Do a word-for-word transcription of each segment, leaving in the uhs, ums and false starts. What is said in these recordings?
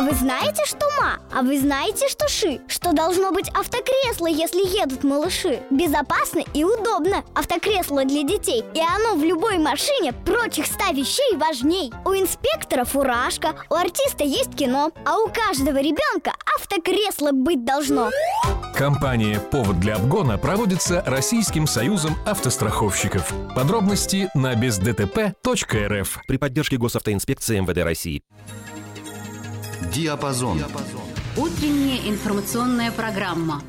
А вы знаете, что ма? А вы знаете, что ши? Что должно быть автокресло, если едут малыши? Безопасно и удобно. Автокресло для детей. И оно в любой машине прочих ста вещей важней. У инспектора фуражка, у артиста есть кино, а у каждого ребенка автокресло быть должно. Компания «Повод для обгона» проводится Российским союзом автостраховщиков. Подробности на без дэ тэ пэ точка эр эф при поддержке Госавтоинспекции эм вэ дэ России. Диапазон. Утренняя информационная программа.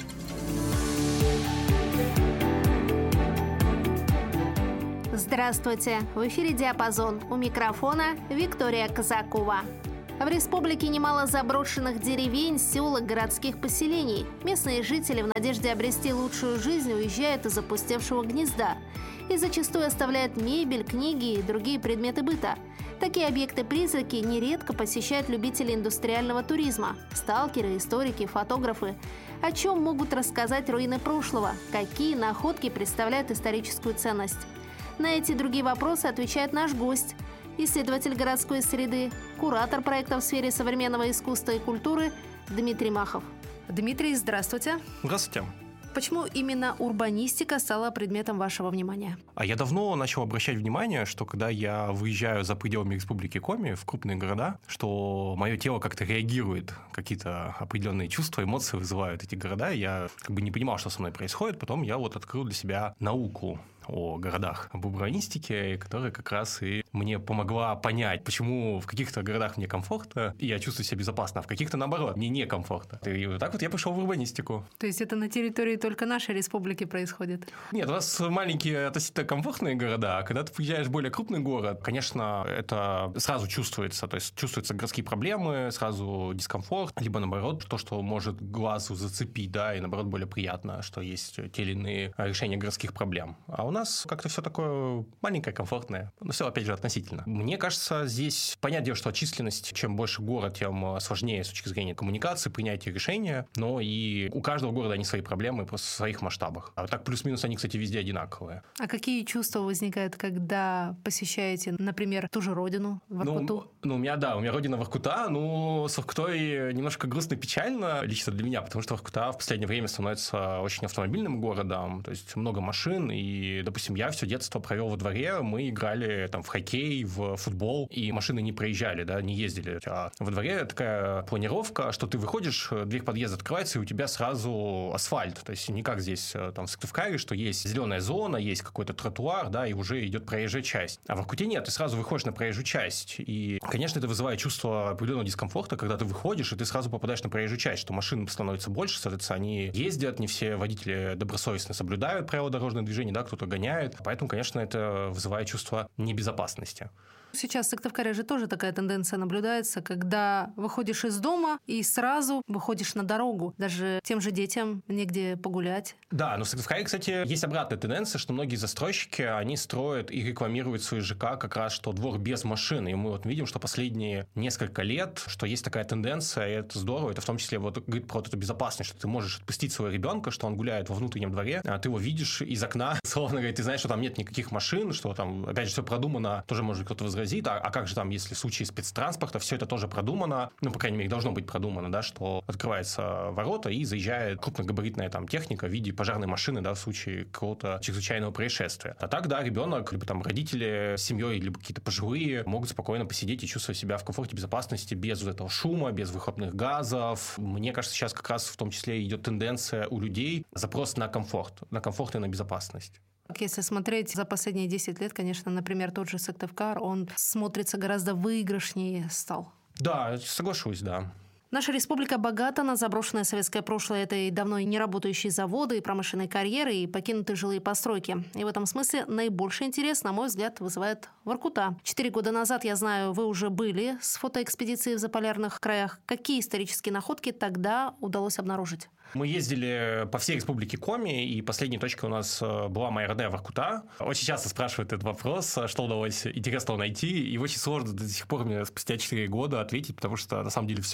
Здравствуйте! В эфире «Диапазон». У микрофона Виктория Казакова. В республике немало заброшенных деревень, сел и городских поселений. Местные жители в надежде обрести лучшую жизнь уезжают из опустевшего гнезда и зачастую оставляют мебель, книги и другие предметы быта. Такие объекты-призраки нередко посещают любители индустриального туризма – сталкеры, историки, фотографы. О чем могут рассказать руины прошлого? Какие находки представляют историческую ценность? На эти и другие вопросы отвечает наш гость – исследователь городской среды, куратор проекта в сфере современного искусства и культуры Дмитрий Махов. Дмитрий, здравствуйте. Здравствуйте. Почему именно урбанистика стала предметом вашего внимания? А я давно начал обращать внимание, что когда я выезжаю за пределами Республики Коми в крупные города, что мое тело как-то реагирует, какие-то определенные чувства, эмоции вызывают эти города. Я как бы не понимал, что со мной происходит. Потом я вот открыл для себя науку о городах, об урбанистике, которая как раз и мне помогла понять, почему в каких-то городах мне комфортно, и я чувствую себя безопасно, а в каких-то, наоборот, мне некомфортно. И вот так вот я пришел в урбанистику. То есть это на территории только нашей республики происходит? Нет, у нас маленькие, относительно комфортные города, а когда ты приезжаешь в более крупный город, конечно, это сразу чувствуется, то есть чувствуются городские проблемы, сразу дискомфорт, либо, наоборот, то, что может глазу зацепить, да, и, наоборот, более приятно, что есть те или иные решения городских проблем. А у нас как-то все такое маленькое, комфортное. Но все, опять же, относительно. Мне кажется, здесь, понятное дело, что численность, чем больше город, тем сложнее с точки зрения коммуникации, принятия решения. Но и у каждого города они свои проблемы, просто в своих масштабах. А так плюс-минус они, кстати, везде одинаковые. А какие чувства возникают, когда посещаете, например, ту же родину, Воркуту? Ну, ну, у меня, да, у меня родина Воркута, ну, с Воркутой немножко грустно и печально лично для меня, потому что Воркута в последнее время становится очень автомобильным городом, то есть много машин, и, допустим, я все детство провел во дворе, мы играли там в хоккей, в футбол, и машины не проезжали, да, не ездили. А во дворе такая планировка, что ты выходишь, дверь подъезда открывается, и у тебя сразу асфальт. То есть не как здесь там в Сыктывкаре, что есть зеленая зона, есть какой-то тротуар, да, и уже идет проезжая часть. А в Воркуте нет, ты сразу выходишь на проезжую часть. И, конечно, это вызывает чувство определенного дискомфорта, когда ты выходишь, и ты сразу попадаешь на проезжую часть, что машин становится больше, соответственно, они ездят, не все водители добросовестно соблюдают правила дорожного движения, да, кто-то гоняет. Поэтому, конечно, это вызывает чувство небезопасности. Сейчас в Сыктывкаре же тоже такая тенденция наблюдается, когда выходишь из дома и сразу выходишь на дорогу. Даже тем же детям негде погулять. Да, но в Сыктывкаре, кстати, есть обратная тенденция, что многие застройщики, они строят и рекламируют свои ЖК как раз, что двор без машин. И мы вот видим, что последние несколько лет, что есть такая тенденция, и это здорово. Это в том числе вот говорит про вот эту безопасность, что ты можешь отпустить своего ребенка, что он гуляет во внутреннем дворе, а ты его видишь из окна, словно говорит, ты знаешь, что там нет никаких машин, что там, опять же, все продумано, тоже может кто-то возразить. А, а как же там, если в случае спецтранспорта, все это тоже продумано, ну, по крайней мере, должно быть продумано, да, что открываются ворота и заезжает крупногабаритная там техника в виде пожарной машины, да, в случае какого-то чрезвычайного происшествия. А так, да, ребенок, либо там родители с семьей, либо какие-то пожилые могут спокойно посидеть и чувствовать себя в комфорте, безопасности, без вот этого шума, без выхлопных газов. Мне кажется, сейчас как раз в том числе идет тенденция у людей запрос на комфорт, на комфорт и на безопасность. Если смотреть за последние десять лет, конечно, например, тот же Сыктывкар, он смотрится гораздо выигрышнее стал. Да, соглашусь, да. Наша республика богата на заброшенное советское прошлое. Это и давно не работающие заводы, и промышленные карьеры, и покинутые жилые постройки. И в этом смысле наибольший интерес, на мой взгляд, вызывает Воркута. Четыре года назад, я знаю, вы уже были с фотоэкспедицией в заполярных краях. Какие исторические находки тогда удалось обнаружить? Мы ездили по всей республике Коми, и последней точкой у нас была моя родная Воркута. Очень часто спрашивают этот вопрос, что удалось интересного найти, и очень сложно до сих пор мне спустя четыре года ответить, потому что на самом деле все интересно.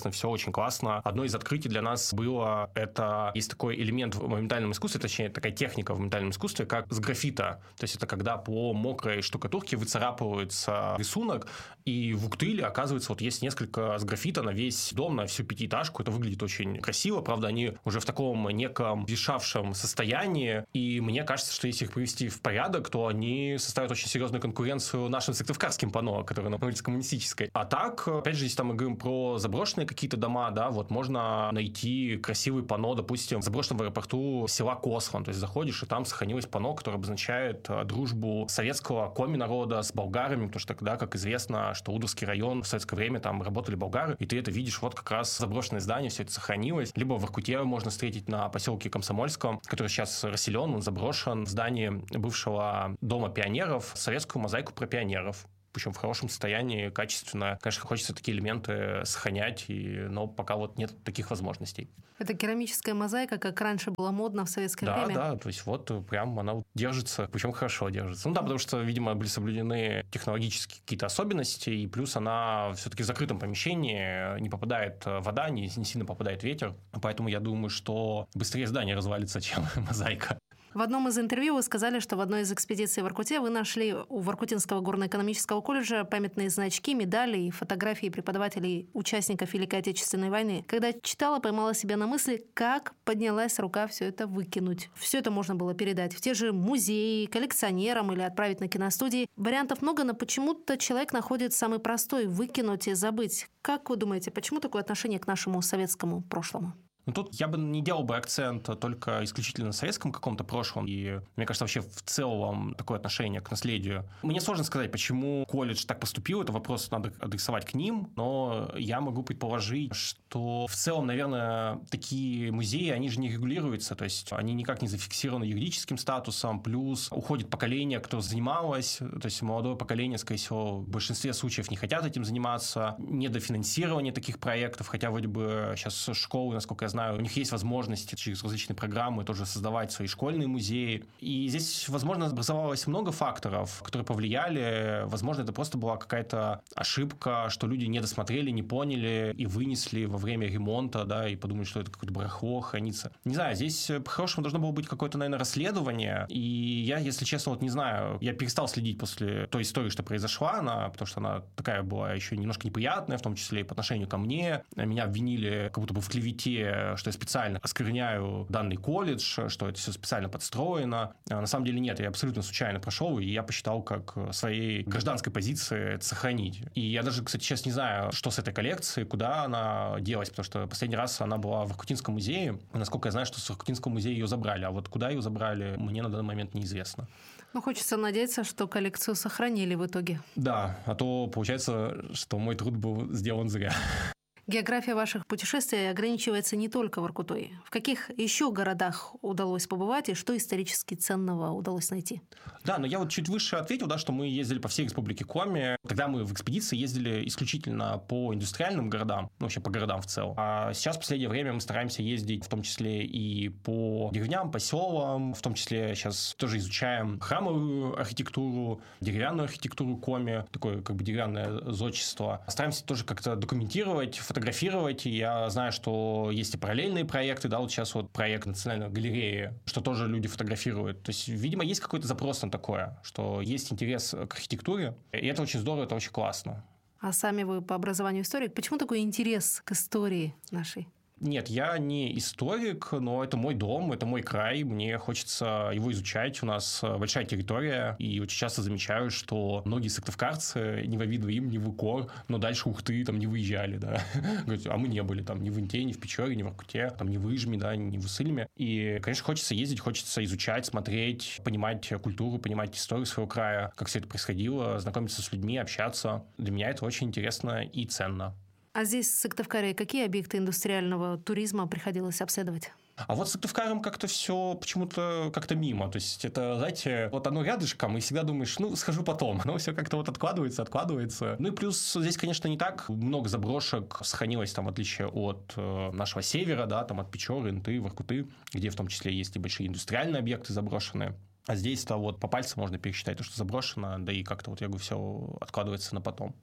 интересно, все очень классно. Одно из открытий для нас было, это есть такой элемент в моментальном искусстве, точнее, такая техника в моментальном искусстве, как с граффита. То есть это когда по мокрой штукатурке выцарапывается рисунок, и в Уктыле, оказывается, вот есть несколько с граффита на весь дом, на всю пятиэтажку. Это выглядит очень красиво. Правда, они уже в таком неком вешавшем состоянии, и мне кажется, что если их привести в порядок, то они составят очень серьезную конкуренцию нашим сыктывкарским панно, которые на улице Коммунистической. А так, опять же, если там мы говорим про заброшенные какие-то дома, да, вот можно найти красивый панно, допустим, заброшенном в аэропорту села Косман. То есть заходишь, и там сохранилось панно, которое обозначает дружбу советского коми-народа с болгарами, потому что тогда, как известно, что Удовский район в советское время там работали болгары, и ты это видишь, вот как раз заброшенное здание, все это сохранилось. Либо в Воркуте можно встретить на поселке Комсомольском, который сейчас расселен, он заброшен, в здании бывшего дома пионеров, советскую мозаику про пионеров. Причем в хорошем состоянии, качественно. Конечно, хочется такие элементы сохранять, и, но пока вот нет таких возможностей. Это керамическая мозаика, как раньше было модно в советское да, время? Да, да, то есть вот прям она вот держится, причем хорошо держится. Ну да, потому что, видимо, были соблюдены технологические какие-то особенности, и плюс она все-таки в закрытом помещении, не попадает вода, не, не сильно попадает ветер, поэтому я думаю, что быстрее здание развалится, чем мозаика. В одном из интервью вы сказали, что в одной из экспедиций в Воркуте вы нашли у Воркутинского горно-экономического колледжа памятные значки, медали и фотографии преподавателей, участников Великой Отечественной войны. Когда читала, поймала себя на мысли, как поднялась рука все это выкинуть. Все это можно было передать в те же музеи, коллекционерам или отправить на киностудии. Вариантов много, но почему-то человек находит самый простой – выкинуть и забыть. Как вы думаете, почему такое отношение к нашему советскому прошлому? Ну, тут я бы не делал бы акцент только исключительно на советском каком-то прошлом. И мне кажется, вообще в целом такое отношение к наследию. Мне сложно сказать, почему колледж так поступил. Это вопрос надо адресовать к ним. Но я могу предположить, что в целом, наверное, такие музеи, они же не регулируются. То есть они никак не зафиксированы юридическим статусом. Плюс уходит поколение, кто занималось. То есть молодое поколение, скорее всего, в большинстве случаев не хотят этим заниматься. Недофинансирование таких проектов. Хотя вроде бы сейчас школы, насколько я знаю, у них есть возможности через различные программы тоже создавать свои школьные музеи. И здесь, возможно, образовалось много факторов, которые повлияли. Возможно, это просто была какая-то ошибка, что люди не досмотрели, не поняли и вынесли во время ремонта, да, и подумали, что это какое-то барахло хранится. Не знаю, здесь по-хорошему должно было быть какое-то, наверное, расследование. И я, если честно, вот не знаю, я перестал следить после той истории, что произошла, она, потому что она такая была еще немножко неприятная, в том числе и по отношению ко мне. Меня обвинили как будто бы в клевете, что я специально оскверняю данный колледж, что это все специально подстроено. А на самом деле нет, я абсолютно случайно прошел, и я посчитал как своей гражданской позиции это сохранить. И я даже, кстати, сейчас не знаю, что с этой коллекцией, куда она делась, потому что последний раз она была в Воркутинском музее. И, насколько я знаю, что с Воркутинского музея ее забрали, а вот куда ее забрали, мне на данный момент неизвестно. Ну, хочется надеяться, что коллекцию сохранили в итоге. Да, а то получается, что мой труд был сделан зря. География ваших путешествий ограничивается не только Воркутой. В каких еще городах удалось побывать и что исторически ценного удалось найти? Да, но я вот чуть выше ответил, да, что мы ездили по всей республике Коми. Тогда мы в экспедиции ездили исключительно по индустриальным городам, ну, вообще по городам в целом. А сейчас в последнее время мы стараемся ездить в том числе и по деревням, по селам. В том числе сейчас тоже изучаем храмовую архитектуру, деревянную архитектуру Коми, такое как бы деревянное зодчество. Стараемся тоже как-то документировать, фотографировать. Я знаю, что есть и параллельные проекты, да, вот сейчас вот проект Национальной галереи, что тоже люди фотографируют. То есть, видимо, есть какой-то запрос на такое, что есть интерес к архитектуре, и это очень здорово, это очень классно. А сами вы по образованию историк. Почему такой интерес к истории нашей? Нет, я не историк, но это мой дом, это мой край, мне хочется его изучать, у нас большая территория, и очень часто замечаю, что многие сыктывкарцы, не во виду им, не в укор, но дальше Ухты там не выезжали, да, говорят, а мы не были там ни в Инте, ни в Печоре, ни в Воркуте, там ни в Ижме, да, ни в Усыльме, и, конечно, хочется ездить, хочется изучать, смотреть, понимать культуру, понимать историю своего края, как все это происходило, знакомиться с людьми, общаться, для меня это очень интересно и ценно. А здесь, в Сыктывкаре, какие объекты индустриального туризма приходилось обследовать? А вот с Сыктывкаром как-то все почему-то как-то мимо. То есть это, знаете, вот оно рядышком, и всегда думаешь, ну, схожу потом. Но все как-то вот откладывается, откладывается. Ну и плюс здесь, конечно, не так много заброшек сохранилось, там, в отличие от э, нашего севера, да, там, от Печоры, Инты, Воркуты, где в том числе есть и большие индустриальные объекты заброшенные. А здесь-то вот по пальцам можно пересчитать то, что заброшено, да и как-то вот, я говорю, все откладывается на потом.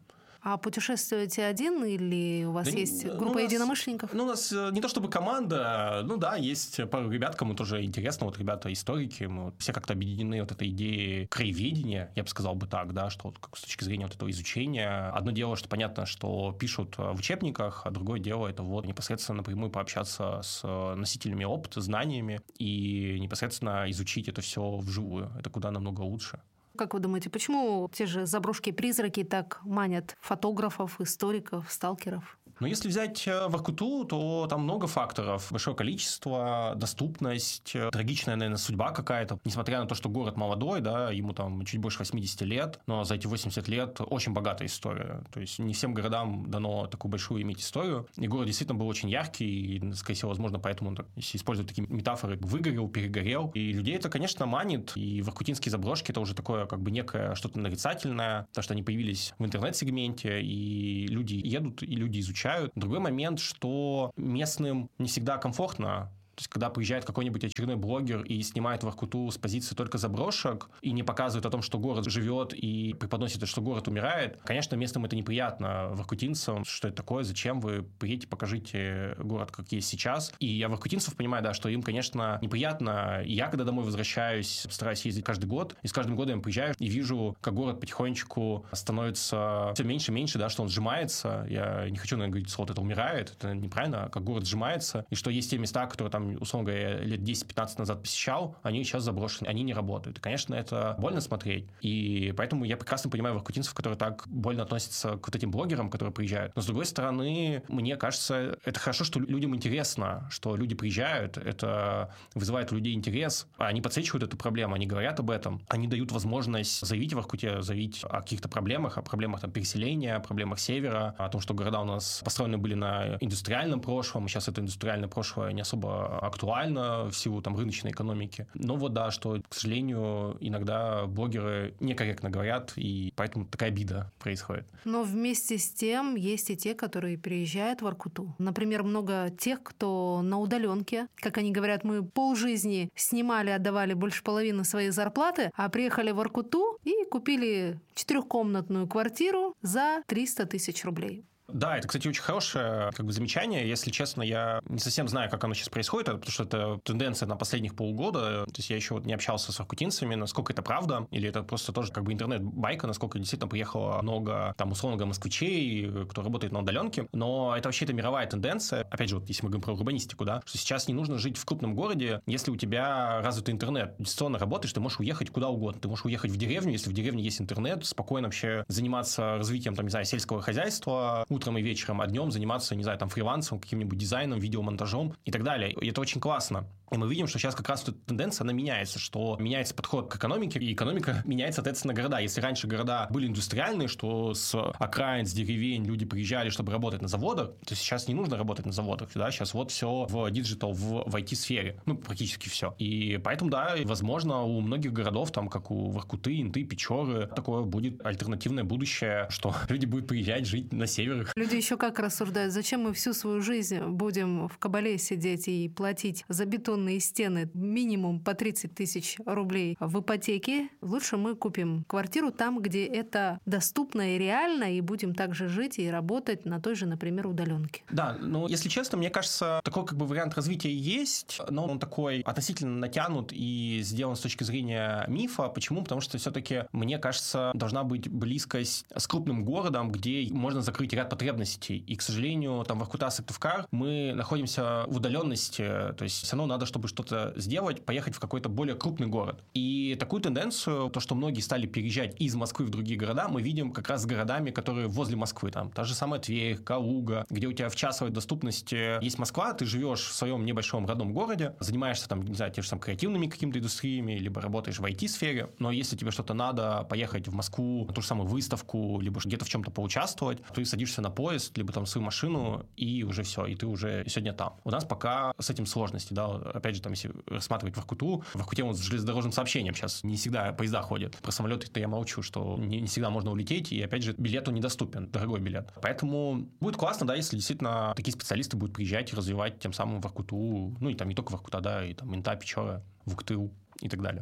А путешествуете один или у вас Да есть не- группа ну, у нас- единомышленников? Ну, у нас э, не то чтобы команда, ну да, есть пару ребят, кому тоже интересно, вот ребята историки, мы вот все как-то объединены вот этой идеей краеведения, я бы сказал бы так, да, что вот как с точки зрения вот этого изучения. Одно дело, что понятно, что пишут в учебниках, а другое дело это вот непосредственно напрямую пообщаться с носителями опыта, знаниями и непосредственно изучить это все вживую. Это куда намного лучше. Как вы думаете, почему те же заброшки-призраки так манят фотографов, историков, сталкеров? Но если взять Воркуту, то там много факторов. Большое количество, доступность, трагичная, наверное, судьба какая-то. Несмотря на то, что город молодой, да, ему там чуть больше восемьдесят лет, но за эти восемьдесят лет очень богатая история. То есть не всем городам дано такую большую иметь историю. И город действительно был очень яркий, и, скорее всего, возможно, поэтому он, если использовать такие метафоры, выгорел, перегорел. И людей это, конечно, манит. И воркутинские заброшки — это уже такое как бы некое что-то нарицательное, потому что они появились в интернет-сегменте, и люди едут, и люди изучают. Другой момент, что местным не всегда комфортно. То есть, когда приезжает какой-нибудь очередной блогер и снимает Воркуту с позиции только заброшек и не показывает о том, что город живет, и преподносит, что город умирает, конечно, местным это неприятно, воркутинцам, что это такое, зачем вы приедете, покажите город, как есть сейчас. И я воркутинцев понимаю, да, что им, конечно, неприятно. И я, когда домой возвращаюсь, стараюсь ездить каждый год, и с каждым годом я приезжаю и вижу, как город потихонечку становится все меньше и меньше, да, что он сжимается. Я не хочу, наверное, говорить, что вот это умирает, это неправильно, как город сжимается, и что есть те места, которые там, условно говоря, лет десять-пятнадцать назад посещал, они сейчас заброшены, они не работают. И, конечно, это больно смотреть. И поэтому я прекрасно понимаю воркутинцев, которые так больно относятся к вот этим блогерам, которые приезжают. Но, с другой стороны, мне кажется, это хорошо, что людям интересно, что люди приезжают, это вызывает у людей интерес, они подсвечивают эту проблему, они говорят об этом, они дают возможность заявить в Воркуте, заявить о каких-то проблемах, о проблемах там, переселения, о проблемах севера, о том, что города у нас построены были на индустриальном прошлом, сейчас это индустриальное прошлое не особо актуально в силу там рыночной экономики. Но вот да, что, к сожалению, иногда блогеры некорректно говорят, и поэтому такая обида происходит. Но вместе с тем есть и те, которые приезжают в Воркуту. Например, много тех, кто на удаленке. Как они говорят, мы полжизни снимали, отдавали больше половины своей зарплаты, а приехали в Воркуту и купили четырехкомнатную квартиру за триста тысяч рублей. Да, это, кстати, очень хорошее как бы, замечание. Если честно, я не совсем знаю, как оно сейчас происходит, потому что это тенденция на последних полгода. То есть я еще вот не общался с воркутинцами, насколько это правда, или это просто тоже как бы интернет-байка, насколько действительно приехало много, там, условно говоря, москвичей, кто работает на удаленке. Но это вообще-то мировая тенденция. Опять же, вот если мы говорим про урбанистику, да, что сейчас не нужно жить в крупном городе, если у тебя развитый интернет. Дистанционно работаешь, ты можешь уехать куда угодно. Ты можешь уехать в деревню, если в деревне есть интернет, спокойно вообще заниматься развитием, там, не знаю, сельского хозяйства, утром и вечером, а днем заниматься, не знаю, там, фрилансом, каким-нибудь дизайном, видеомонтажом и так далее. И это очень классно. И мы видим, что сейчас как раз эта тенденция, она меняется, что меняется подход к экономике, и экономика меняется, соответственно, города. Если раньше города были индустриальные, что с окраин, с деревень люди приезжали, чтобы работать на заводах, то сейчас не нужно работать на заводах, да, сейчас вот все в диджитал, в, в ай ти-сфере, ну, практически все. И поэтому, да, возможно, у многих городов, там, как у Воркуты, Инты, Печоры, такое будет альтернативное будущее, что люди будут приезжать, жить на северах. Люди еще как рассуждают, зачем мы всю свою жизнь будем в кабале сидеть и платить за бетонные стены минимум по тридцать тысяч рублей в ипотеке. Лучше мы купим квартиру там, где это доступно и реально, и будем также жить и работать на той же, например, удаленке. Да, ну, если честно, мне кажется, такой как бы вариант развития есть, но он такой относительно натянут и сделан с точки зрения мифа. Почему? Потому что все-таки, мне кажется, должна быть близкость с крупным городом, где можно закрыть ряд потребностей. И, к сожалению, там в Воркута, Сыктывкар мы находимся в удаленности, то есть все равно надо, чтобы что-то сделать, поехать в какой-то более крупный город. И такую тенденцию, то, что многие стали переезжать из Москвы в другие города, мы видим как раз с городами, которые возле Москвы. Там та же самая Тверь, Калуга, где у тебя в часовой доступности есть Москва, ты живешь в своем небольшом родном городе, занимаешься там, не знаю, те же самые креативными какими-то индустриями, либо работаешь в ай ти-сфере, но если тебе что-то надо, поехать в Москву на ту же самую выставку, либо где-то в чем-то поучаствовать, ты садишься на поезд, либо там свою машину, и уже все, и ты уже сегодня там. У нас пока с этим сложности, да, опять же, там, если рассматривать Воркуту, в Воркуте вот с железнодорожным сообщением сейчас не всегда поезда ходят. Про самолеты-то я молчу, что не, не всегда можно улететь, и, опять же, билет он недоступен, дорогой билет. Поэтому будет классно, да, если действительно такие специалисты будут приезжать и развивать тем самым Воркуту, ну, и там не только Воркута, да, и там Инта, Печора, Вуктыл и так далее.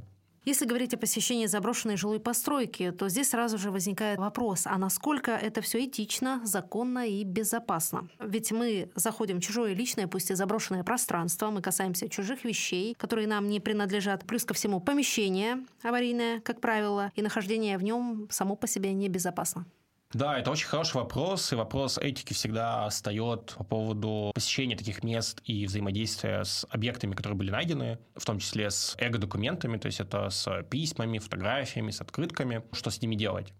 Если говорить о посещении заброшенной жилой постройки, то здесь сразу же возникает вопрос, а насколько это все этично, законно и безопасно? Ведь мы заходим в чужое личное, пусть и заброшенное пространство, мы касаемся чужих вещей, которые нам не принадлежат. Плюс ко всему помещение аварийное, как правило, и нахождение в нем само по себе небезопасно. Да, это очень хороший вопрос, и вопрос этики всегда встает по поводу посещения таких мест и взаимодействия с объектами, которые были найдены, в том числе с эго-документами, то есть это с письмами, фотографиями, с открытками, что с ними делать.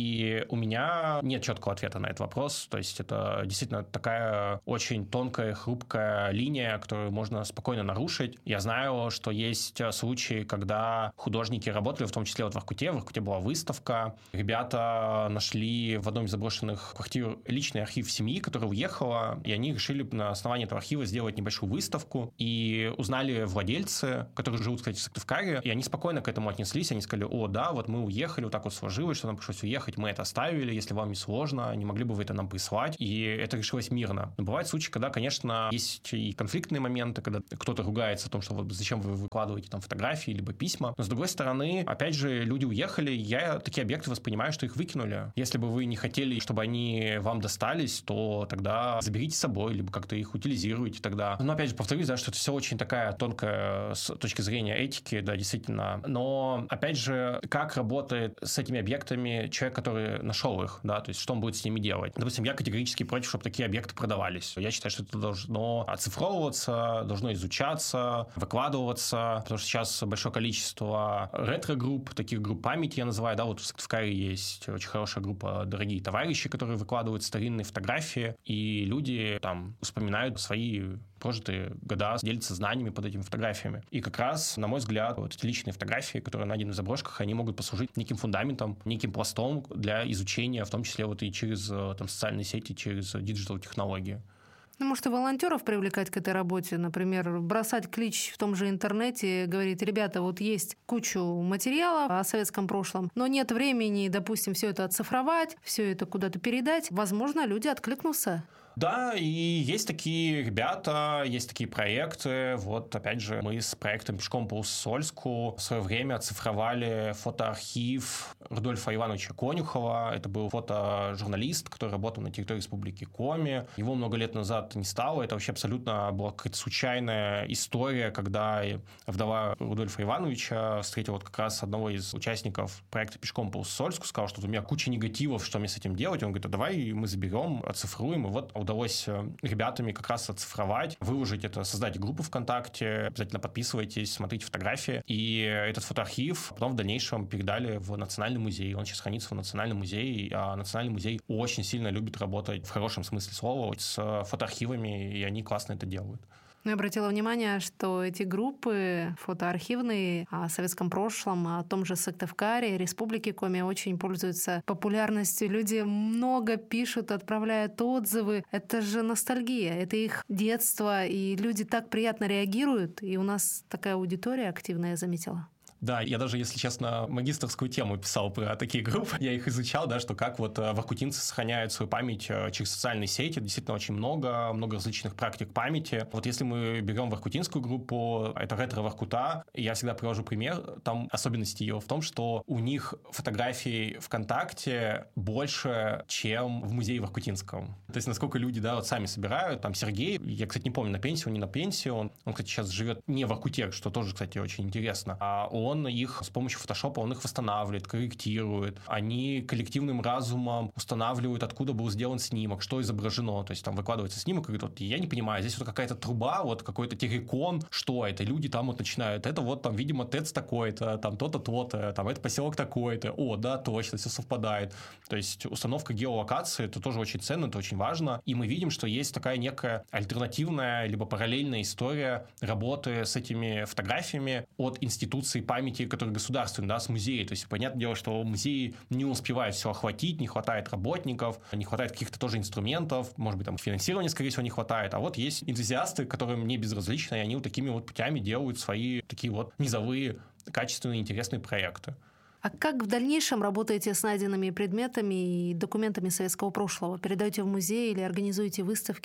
И у меня нет четкого ответа на этот вопрос. То есть это действительно такая очень тонкая, хрупкая линия, которую можно спокойно нарушить. Я знаю, что есть случаи, когда художники работали, в том числе вот в Воркуте. В Воркуте была выставка. Ребята нашли в одном из заброшенных квартир личный архив семьи, которая уехала, и они решили на основании этого архива сделать небольшую выставку. И узнали владельцы, которые живут, кстати, в Сыктывкаре, и они спокойно к этому отнеслись. Они сказали: о, да, вот мы уехали, вот так вот сложилось, что нам пришлось уехать. Ехать, мы это оставили, если вам не сложно, не могли бы вы это нам прислать, и это решилось мирно. Но бывают случаи, когда, конечно, есть и конфликтные моменты, когда кто-то ругается о том, что вот зачем вы выкладываете там фотографии либо письма, но с другой стороны, опять же, люди уехали, я такие объекты воспринимаю, что их выкинули. Если бы вы не хотели, чтобы они вам достались, то тогда заберите с собой, либо как-то их утилизируйте тогда. Но опять же, повторюсь, да, что это все очень такая тонкая с точки зрения этики, да, действительно. Но, опять же, как работает с этими объектами человек, который нашел их, да, то есть что он будет с ними делать. Допустим, я категорически против, чтобы такие объекты продавались. Я считаю, что это должно оцифровываться, должно изучаться, выкладываться, потому что сейчас большое количество ретро-групп, таких групп памяти я называю, да, вот в Сыктывкаре есть очень хорошая группа «Дорогие товарищи», которые выкладывают старинные фотографии, и люди там вспоминают свои прожитые года, делятся знаниями под этими фотографиями. И как раз, на мой взгляд, вот эти личные фотографии, которые найдены в заброшках, они могут послужить неким фундаментом, неким пластом для изучения, в том числе вот и через там, социальные сети, через диджитал-технологии. Ну, может, и волонтеров привлекать к этой работе, например, бросать клич в том же интернете, говорить: ребята, вот есть кучу материалов о советском прошлом, но нет времени, допустим, все это оцифровать, все это куда-то передать. Возможно, люди откликнутся. Да, и есть такие ребята, есть такие проекты. Вот, опять же, мы с проектом «Пешком по Уссольску» в свое время оцифровали фотоархив Рудольфа Ивановича Конюхова. Это был фотожурналист, который работал на территории Республики Коми. Его много лет назад не стало. Это вообще абсолютно была какая-то случайная история, когда вдова Рудольфа Ивановича встретила вот как раз одного из участников проекта «Пешком по Уссольску», сказала, что у меня куча негативов, что мне с этим делать. Он говорит: а давай мы заберем, оцифруем. И вот удалось ребятами как раз оцифровать, выложить это, создать группу ВКонтакте, обязательно подписывайтесь, смотрите фотографии. И этот фотоархив потом в дальнейшем передали в Национальный музей. Он сейчас хранится в Национальном музее, а Национальный музей очень сильно любит работать в хорошем смысле слова с фотоархивами, и они классно это делают. Но я обратила внимание, что эти группы фотоархивные о советском прошлом, о том же Сыктывкаре, Республике Коми очень пользуются популярностью. Люди много пишут, отправляют отзывы. Это же ностальгия, это их детство, и люди так приятно реагируют. И у нас такая аудитория активная, я заметила. Да, я даже, если честно, магистерскую тему писал про такие группы. Я их изучал, да, что как вот воркутинцы сохраняют свою память через социальные сети. Действительно очень много, много различных практик памяти. Вот если мы берем воркутинскую группу, это ретро-Воркута, я всегда привожу пример. Там особенность ее в том, что у них фотографий ВКонтакте больше, чем в музее воркутинском. То есть насколько люди, да, вот сами собирают. Там Сергей, я, кстати, не помню, на пенсии, он не на пенсии, он, он кстати, сейчас живет не в Воркуте, что тоже, кстати, очень интересно, а он Он их с помощью фотошопа, он их восстанавливает, корректирует. Они коллективным разумом устанавливают, откуда был сделан снимок, что изображено. То есть там выкладывается снимок, и говорит: вот я не понимаю, здесь вот какая-то труба, вот какой-то террикон, что это? И люди там вот начинают, это вот там, видимо, ТЭЦ такой-то, там то-то, то-то, там это поселок такой-то. О, да, точно, все совпадает. То есть установка геолокации, это тоже очень ценно, это очень важно. И мы видим, что есть такая некая альтернативная, либо параллельная история работы с этими фотографиями от институции памяти, которые государственные, да, с музея. То есть, понятное дело, что музеи не успевают все охватить, не хватает работников, не хватает каких-то тоже инструментов, может быть, там финансирования, скорее всего, не хватает. А вот есть энтузиасты, которым не безразлично, и они вот такими вот путями делают свои такие вот низовые, качественные, интересные проекты. А как в дальнейшем работаете с найденными предметами и документами советского прошлого? Передаете в музей или организуете выставки?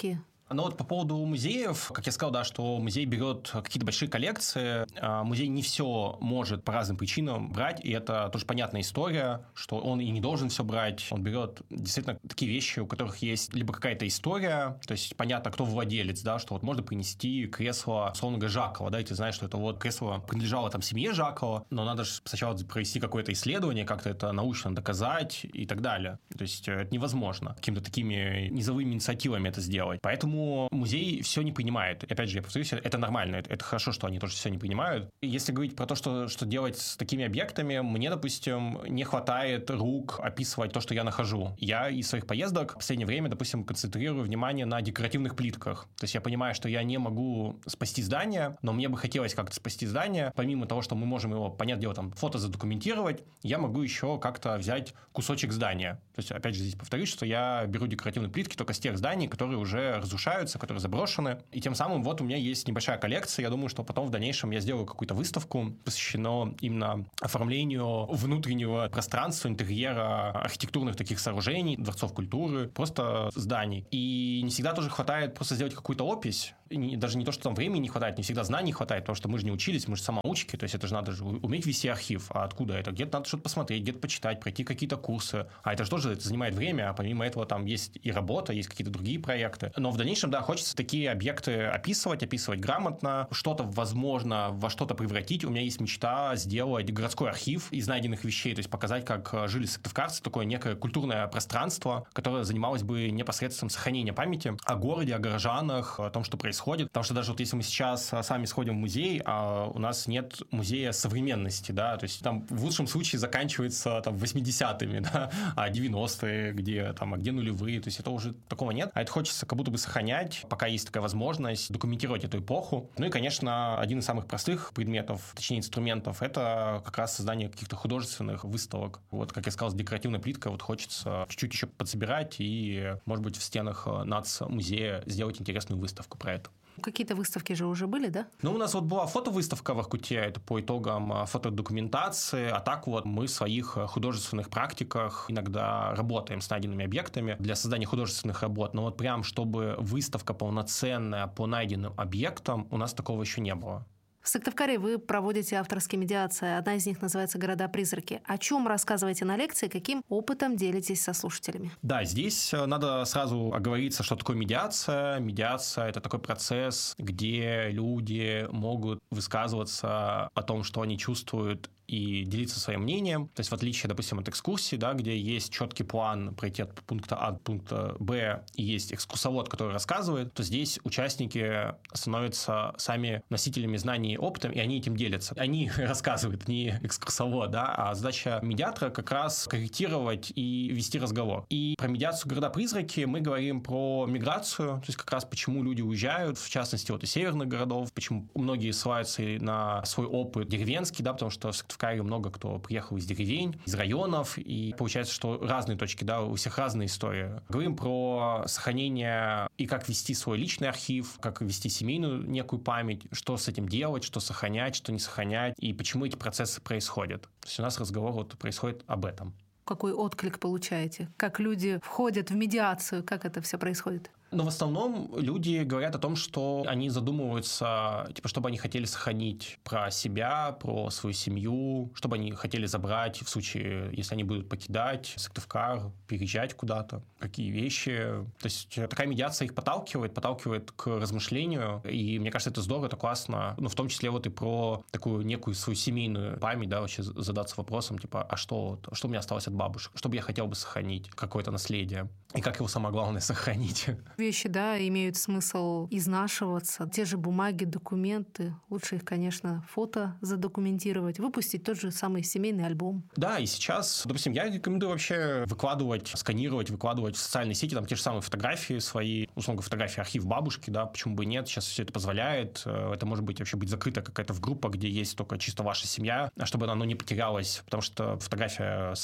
Но вот по поводу музеев, как я сказал, да, что музей берет какие-то большие коллекции, музей не все может по разным причинам брать, и это тоже понятная история, что он и не должен все брать, он берет действительно такие вещи, у которых есть либо какая-то история, то есть понятно, кто владелец, да, что вот можно принести кресло, условно говоря, Жакова, да, и ты знаешь, что это вот кресло принадлежало там семье Жакова, но надо же сначала провести какое-то исследование, как-то это научно доказать и так далее. То есть это невозможно какими-то такими низовыми инициативами это сделать. Поэтому музей все не принимает. И опять же, я повторюсь, это нормально, это, это хорошо, что они тоже все не принимают. И если говорить про то, что, что делать с такими объектами, мне, допустим, не хватает рук описывать то, что я нахожу. Я из своих поездок в последнее время, допустим, концентрирую внимание на декоративных плитках. То есть я понимаю, что я не могу спасти здание, но мне бы хотелось как-то спасти здание. Помимо того, что мы можем его, понятное дело, там, фото задокументировать, я могу еще как-то взять кусочек здания. То есть, опять же, здесь повторюсь, что я беру декоративные плитки только с тех зданий, которые уже разрушаются, которые заброшены. И тем самым вот у меня есть небольшая коллекция. Я думаю, что потом в дальнейшем я сделаю какую-то выставку, посвященную именно оформлению внутреннего пространства, интерьера, архитектурных таких сооружений, дворцов культуры, просто зданий. И не всегда тоже хватает просто сделать какую-то опись. И даже не то, что там времени не хватает, не всегда знаний хватает, потому что мы же не учились, мы же самоучки, то есть это же надо же уметь вести архив. А откуда это? Где-то надо что-то посмотреть, где-то почитать, пройти какие-то курсы. А это же тоже это занимает время, а помимо этого там есть и работа, есть какие-то другие проекты. Но в дальнейшем, да, хочется такие объекты описывать, описывать грамотно, что-то, возможно, во что-то превратить. У меня есть мечта сделать городской архив из найденных вещей, то есть показать, как жили сыктывкарцы, такое некое культурное пространство, которое занималось бы непосредственным сохранением памяти о городе, о горожанах, о том, что происходит. Потому что даже вот если мы сейчас сами сходим в музей, а у нас нет музея современности, да, то есть там в лучшем случае заканчивается там восьмидесятыми, да, а девяностые, где там, а где нулевые, то есть это уже такого нет. А это хочется как будто бы сохранять, пока есть такая возможность документировать эту эпоху. Ну и, конечно, один из самых простых предметов, точнее инструментов, это как раз создание каких-то художественных выставок. Вот, как я сказал, с декоративной плиткой вот хочется чуть-чуть еще подсобирать и, может быть, в стенах нацмузея сделать интересную выставку про это. Какие-то выставки же уже были, да? Ну, у нас вот была фотовыставка в Воркуте, это по итогам фотодокументации, а так вот мы в своих художественных практиках иногда работаем с найденными объектами для создания художественных работ, но вот прям, чтобы выставка полноценная по найденным объектам, у нас такого еще не было. В Сыктывкаре вы проводите авторские медиации. Одна из них называется «Города-призраки». О чем рассказываете на лекции, каким опытом делитесь со слушателями? Да, здесь надо сразу оговориться, что такое медиация. Медиация – это такой процесс, где люди могут высказываться о том, что они чувствуют, и делиться своим мнением. То есть в отличие, допустим, от экскурсии, да, где есть четкий план пройти от пункта А до пункта Б, и есть экскурсовод, который рассказывает, то здесь участники становятся сами носителями знаний и опыта, и они этим делятся. Они рассказывают, не экскурсовод, да, а задача медиатора как раз корректировать и вести разговор. И про медиацию «Города-призраки» мы говорим про миграцию, то есть как раз почему люди уезжают, в частности, вот из северных городов, почему многие ссылаются на свой опыт деревенский, да, потому что в в Кайре много кто приехал из деревень, из районов, и получается, что разные точки, да, у всех разные истории. Говорим про сохранение и как вести свой личный архив, как вести семейную некую память, что с этим делать, что сохранять, что не сохранять, и почему эти процессы происходят. То есть у нас разговор вот происходит об этом. Какой отклик получаете? Как люди входят в медиацию? Как это все происходит? Но в основном люди говорят о том, что они задумываются, типа, чтобы они хотели сохранить про себя, про свою семью, чтобы они хотели забрать в случае, если они будут покидать Сыктывкар, переезжать куда-то, какие вещи. То есть такая медиация их подталкивает, подталкивает к размышлению, и мне кажется, это здорово, это классно. Ну, в том числе вот и про такую некую свою семейную память, да, вообще задаться вопросом, типа, а что, что у меня осталось от бабушек, что бы я хотел бы сохранить, какое-то наследие, и как его, самое главное, сохранить. Вещи, да, имеют смысл изнашиваться. Те же бумаги, документы. Лучше их, конечно, фото задокументировать. Выпустить тот же самый семейный альбом. Да, и сейчас, допустим, я рекомендую вообще выкладывать, сканировать, выкладывать в социальные сети, там те же самые фотографии свои, условно, фотографии архив бабушки, да, почему бы и нет, сейчас все это позволяет. Это может быть вообще быть закрыта какая-то в группа, где есть только чисто ваша семья, чтобы она ну, не потерялась, потому что фотография со временем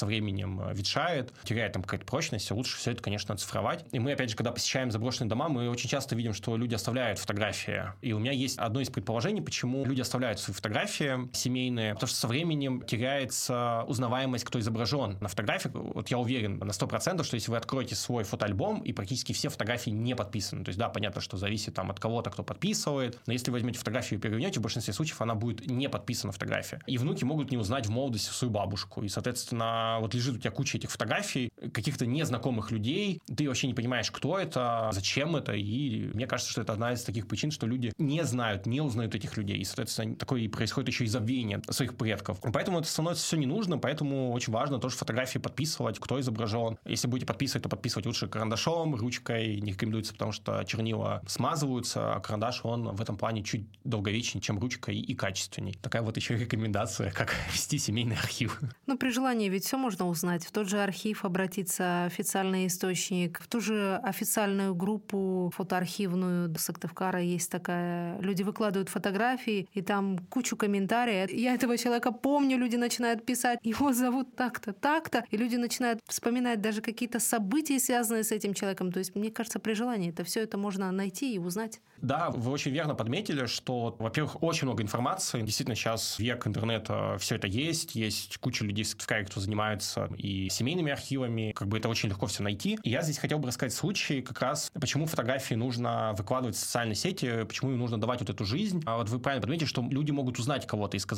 временем ветшает, теряет там какая-то прочность, лучше все это, конечно, оцифровать. И мы, опять же, когда посещаем заброшенные дома, мы очень часто видим, что люди оставляют фотографии. И у меня есть одно из предположений, почему люди оставляют свои фотографии семейные, потому что со временем теряется узнаваемость, кто изображен на фотографии. Вот я уверен на сто процентов, что если вы откроете свой фотоальбом, и практически все фотографии не подписаны. То есть, да, понятно, что зависит там от кого-то, кто подписывает, но если вы возьмете фотографию и перевернете, в большинстве случаев она будет не подписана фотография. И внуки могут не узнать в молодости свою бабушку. И, соответственно, вот лежит у тебя куча этих фотографий каких-то незнакомых людей, ты вообще не понимаешь, кто это, зачем это, и мне кажется, что это одна из таких причин, что люди не знают, не узнают этих людей, и, соответственно, такое и происходит еще и забвение своих предков. Поэтому это становится все не нужно, поэтому очень важно тоже фотографии подписывать, кто изображен. Если будете подписывать, то подписывать лучше карандашом, ручкой не рекомендуется, потому что чернила смазываются, а карандаш, он в этом плане чуть долговечнее, чем ручка, и, и качественней. Такая вот еще рекомендация, как вести семейный архив. Ну, при желании ведь все можно узнать. В тот же архив обратиться, официальный источник, в ту же официальную группу фотоархивную Сыктывкара есть такая. Люди выкладывают фотографии, и там кучу комментариев. Я этого человека помню, люди начинают писать, его зовут так-то, так-то, и люди начинают вспоминать даже какие-то события, связанные с этим человеком. То есть, мне кажется, при желании это все это можно найти и узнать. Да, вы очень верно подметили, что, во-первых, очень много информации. Действительно, сейчас век интернета, все это есть. Есть куча людей в Сыктывкаре, кто занимается и семейными архивами. Как бы это очень легко все найти. И я здесь хотел бы рассказать случай, как раз, почему фотографии нужно выкладывать в социальные сети, почему им нужно давать вот эту жизнь. А вот вы правильно подметили, что люди могут узнать кого-то и сказать: